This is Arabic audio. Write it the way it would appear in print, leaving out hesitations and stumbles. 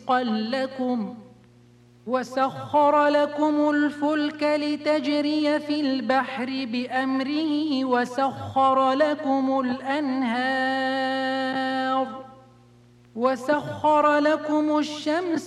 رزقا لكم وسخر لكم الفلك لتجري في البحر بأمره وسخر لكم الأنهار وسخر لكم الشمس